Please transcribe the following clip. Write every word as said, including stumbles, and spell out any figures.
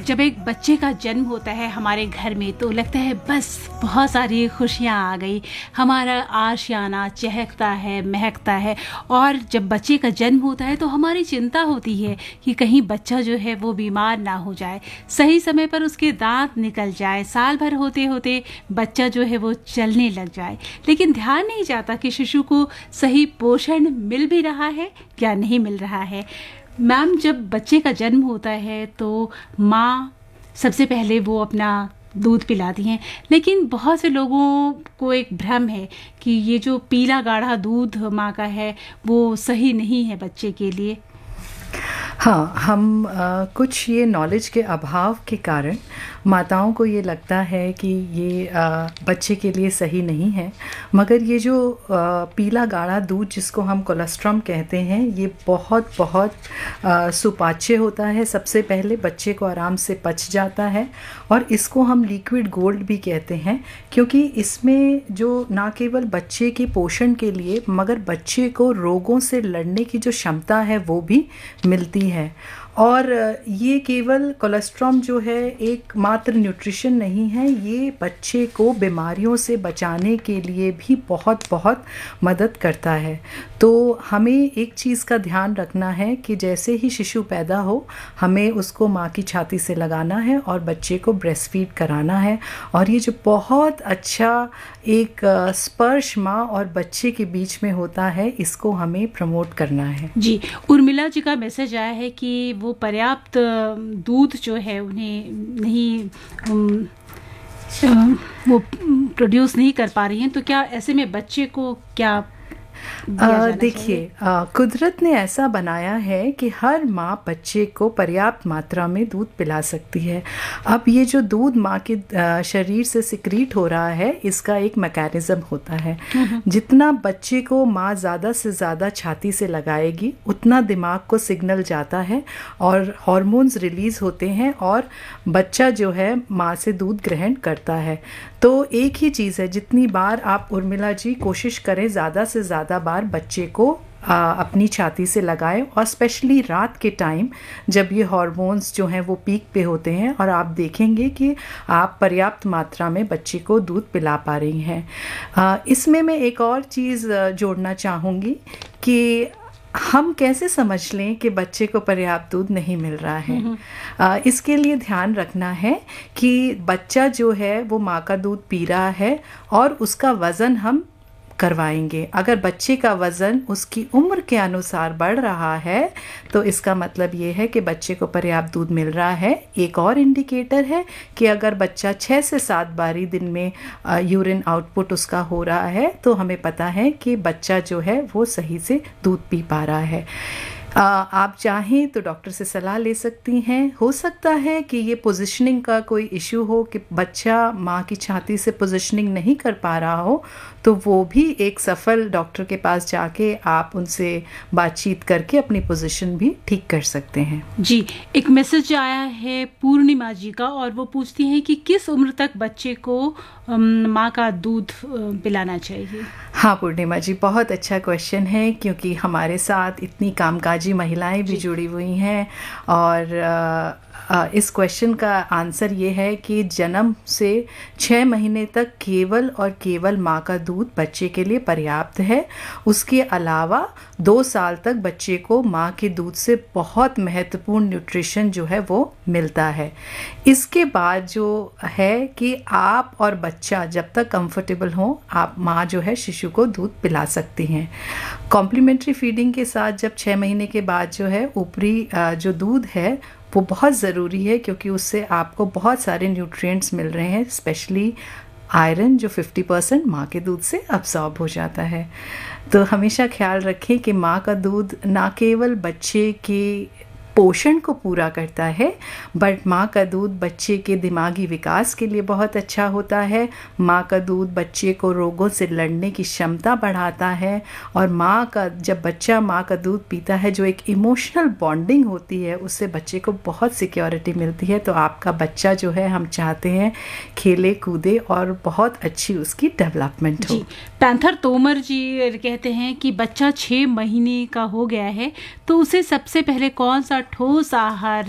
जब एक बच्चे का जन्म होता है हमारे घर में तो लगता है बस बहुत सारी खुशियाँ आ गई, हमारा आशियाना चहकता है, महकता है। और जब बच्चे का जन्म होता है तो हमारी चिंता होती है कि कहीं बच्चा जो है वो बीमार ना हो जाए, सही समय पर उसके दांत निकल जाए, साल भर होते होते बच्चा जो है वो चलने लग जाए। लेकिन ध्यान नहीं जाता कि शिशु को सही पोषण मिल भी रहा है क्या नहीं मिल रहा है। मैम, जब बच्चे का जन्म होता है तो माँ सबसे पहले वो अपना दूध पिलाती हैं, लेकिन बहुत से लोगों को एक भ्रम है कि ये जो पीला गाढ़ा दूध माँ का है वो सही नहीं है बच्चे के लिए। हाँ, हम आ, कुछ ये नॉलेज के अभाव के कारण माताओं को ये लगता है कि ये आ, बच्चे के लिए सही नहीं है। मगर ये जो आ, पीला गाढ़ा दूध जिसको हम कोलेस्ट्रॉम कहते हैं, ये बहुत बहुत आ, सुपाच्य होता है। सबसे पहले बच्चे को आराम से पच जाता है और इसको हम लिक्विड गोल्ड भी कहते हैं, क्योंकि इसमें जो ना केवल बच्चे के पोषण के लिए मगर बच्चे को रोगों से लड़ने की जो क्षमता है वो भी मिलती है। और ये केवल कोलेस्ट्रॉम जो है एक मात्र न्यूट्रिशन नहीं है, ये बच्चे को बीमारियों से बचाने के लिए भी बहुत बहुत मदद करता है। तो हमें एक चीज़ का ध्यान रखना है कि जैसे ही शिशु पैदा हो हमें उसको माँ की छाती से लगाना है और बच्चे को ब्रेस्ट फीड कराना है। और ये जो बहुत अच्छा एक स्पर्श माँ और बच्चे के बीच में होता है, इसको हमें प्रमोट करना है। जी, उर्मिला जी का मैसेज आया है कि वो पर्याप्त दूध जो है उन्हें नहीं वो प्रोड्यूस नहीं कर पा रही हैं, तो क्या ऐसे में बच्चे को क्या देखिए, कुदरत ने ऐसा बनाया है कि हर माँ बच्चे को पर्याप्त मात्रा में दूध पिला सकती है। अब ये जो दूध माँ के शरीर से सिक्रीट हो रहा है, इसका एक मैकेनिज्म होता है। जितना बच्चे को माँ ज़्यादा से ज़्यादा छाती से लगाएगी उतना दिमाग को सिग्नल जाता है और हार्मोन्स रिलीज़ होते हैं और बच्चा जो है माँ से दूध ग्रहण करता है। तो एक ही चीज़ है, जितनी बार आप उर्मिला जी कोशिश करें ज़्यादा से ज़्यादा बार बच्चे को आ, अपनी छाती से लगाएं, और स्पेशली रात के टाइम जब ये हार्मोन्स जो हैं वो पीक पे होते हैं, और आप देखेंगे कि आप पर्याप्त मात्रा में बच्चे को दूध पिला पा रही हैं। आ, इसमें मैं एक और चीज़ जोड़ना चाहूँगी कि हम कैसे समझ लें कि बच्चे को पर्याप्त दूध नहीं मिल रहा है। आ, इसके लिए ध्यान रखना है कि बच्चा जो है वो माँ का दूध पी रहा है और उसका वज़न हम करवाएंगे। अगर बच्चे का वज़न उसकी उम्र के अनुसार बढ़ रहा है तो इसका मतलब ये है कि बच्चे को पर्याप्त दूध मिल रहा है। एक और इंडिकेटर है कि अगर बच्चा छः से सात बारी दिन में यूरिन आउटपुट उसका हो रहा है तो हमें पता है कि बच्चा जो है वो सही से दूध पी पा रहा है। आ, आप चाहें तो डॉक्टर से सलाह ले सकती हैं। हो सकता है कि ये पोजीशनिंग का कोई इशू हो कि बच्चा माँ की छाती से पोजीशनिंग नहीं कर पा रहा हो, तो वो भी एक सफल डॉक्टर के पास जाके आप उनसे बातचीत करके अपनी पोजीशन भी ठीक कर सकते हैं। जी, एक मैसेज आया है पूर्णिमा जी का और वो पूछती हैं कि किस उम्र तक बच्चे को माँ का दूध पिलाना चाहिए। हाँ पूर्णिमा जी, बहुत अच्छा क्वेश्चन है, क्योंकि हमारे साथ इतनी कामकाजी महिलाएं भी जुड़ी हुई हैं। और आ, आ, इस क्वेश्चन का आंसर ये है कि जन्म से छः महीने तक केवल और केवल माँ का दूध बच्चे के लिए पर्याप्त है। उसके अलावा दो साल तक बच्चे को माँ के दूध से बहुत महत्वपूर्ण न्यूट्रिशन जो है वो मिलता है। इसके बाद जो है कि आप और बच्चा जब तक कंफर्टेबल हो, आप माँ जो है शिशु को दूध पिला सकती हैं। कॉम्प्लीमेंट्री फीडिंग के साथ जब छः महीने के बाद जो है ऊपरी जो दूध है वो बहुत ज़रूरी है, क्योंकि उससे आपको बहुत सारे न्यूट्रिएंट्स मिल रहे हैं, स्पेशली आयरन जो पचास परसेंट माँ के दूध से अब्सॉर्ब हो जाता है। तो हमेशा ख्याल रखें कि माँ का दूध ना केवल बच्चे के पोषण को पूरा करता है, बट माँ का दूध बच्चे के दिमागी विकास के लिए बहुत अच्छा होता है। माँ का दूध बच्चे को रोगों से लड़ने की क्षमता बढ़ाता है। और माँ का जब बच्चा माँ का दूध पीता है, जो एक इमोशनल बॉन्डिंग होती है, उससे बच्चे को बहुत सिक्योरिटी मिलती है। तो आपका बच्चा जो है, हम चाहते हैं खेले कूदे और बहुत अच्छी उसकी डेवलपमेंट हो। जी, पैंथर तोमर जी कहते हैं कि बच्चा छः महीने का हो गया है तो उसे सबसे पहले कौन सा ठोस आहार